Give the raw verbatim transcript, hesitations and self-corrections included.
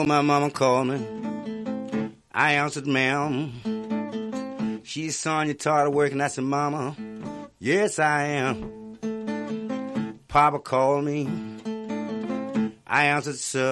My mama called me. I answered, ma'am. She said, son, you tired of working? I said, mama, yes, I am. Papa called me. I answered, sir.